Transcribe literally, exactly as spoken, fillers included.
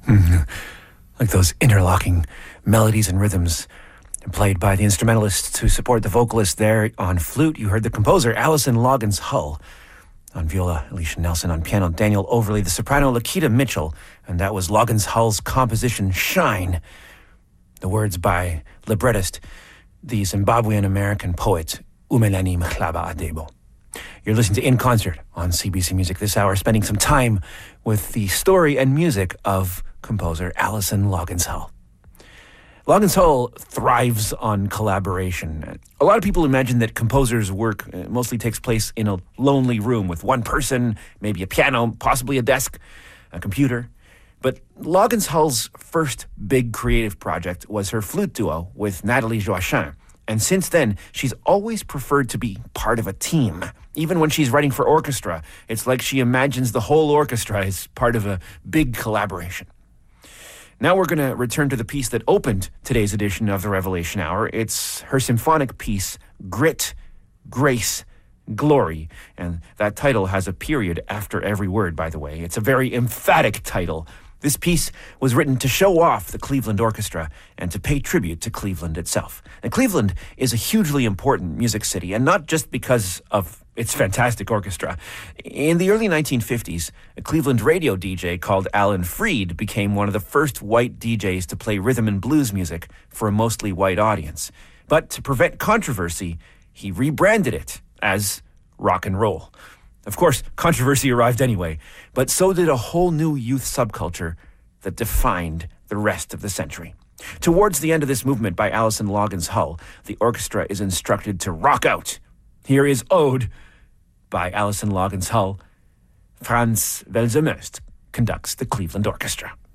Like those interlocking melodies and rhythms played by the instrumentalists to support the vocalist there on flute. You heard the composer, Alison Loggins Hull. On viola, Alicia Nelson. On piano, Daniel Overley. The soprano, Lakita Mitchell. And that was Loggins Hull's composition, Shine. The words by librettist, the Zimbabwean-American poet, Umeleni Mhlaba Adebo. You're listening to In Concert on C B C Music this hour, spending some time with the story and music of composer Alison Loggins Hull. Loggins Hull thrives on collaboration. A lot of people imagine that composers' work mostly takes place in a lonely room with one person, maybe a piano, possibly a desk, a computer. But Loggins Hull's first big creative project was her flute duo with Nathalie Joachim. And since then, she's always preferred to be part of a team. Even when she's writing for orchestra, it's like she imagines the whole orchestra as part of a big collaboration. Now we're going to return to the piece that opened today's edition of the Revelation Hour. It's her symphonic piece, Grit, Grace, Glory. And that title has a period after every word, by the way. It's a very emphatic title. This piece was written to show off the Cleveland Orchestra and to pay tribute to Cleveland itself. And Cleveland is a hugely important music city, and not just because of its fantastic orchestra. In the early nineteen fifties, a Cleveland radio D J called Alan Freed became one of the first white D Js to play rhythm and blues music for a mostly white audience. But to prevent controversy, he rebranded it as rock and roll. Of course, controversy arrived anyway, but so did a whole new youth subculture that defined the rest of the century. Towards the end of this movement by Alison Loggins Hull, the orchestra is instructed to rock out. Here is Ode by Alison Loggins Hull. Franz Welser-Möst conducts the Cleveland Orchestra.